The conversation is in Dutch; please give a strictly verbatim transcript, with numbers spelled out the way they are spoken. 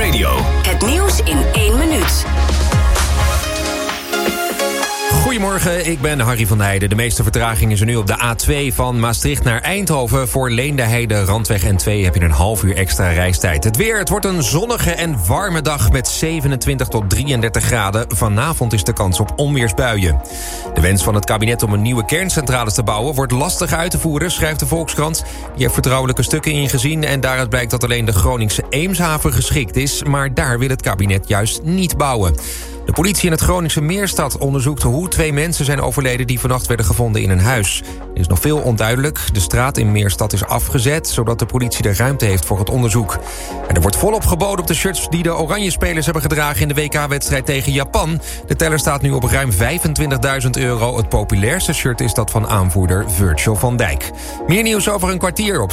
Radio. Het nieuws in één minuut. Goedemorgen, ik ben Harry van Heijden. De meeste vertraging is er nu op de A twee van Maastricht naar Eindhoven. Voor Leendeheide, Randweg N twee heb je een half uur extra reistijd. Het weer, het wordt een zonnige en warme dag met zevenentwintig tot drieëndertig graden. Vanavond is de kans op onweersbuien. De wens van het kabinet om een nieuwe kerncentrales te bouwen wordt lastig uit te voeren, schrijft de Volkskrant. Die heeft vertrouwelijke stukken ingezien en daaruit blijkt dat alleen de Groningse Eemshaven geschikt is. Maar daar wil het kabinet juist niet bouwen. De politie in het Groningse Meerstad onderzoekt hoe twee mensen zijn overleden die vannacht werden gevonden in een huis. Er is nog veel onduidelijk. De straat in Meerstad is afgezet, zodat de politie de ruimte heeft voor het onderzoek. En er wordt volop geboden op de shirts die de Oranje Spelers hebben gedragen in de W K-wedstrijd tegen Japan. De teller staat nu op ruim vijfentwintigduizend euro. Het populairste shirt is dat van aanvoerder Virgil van Dijk. Meer nieuws over een kwartier op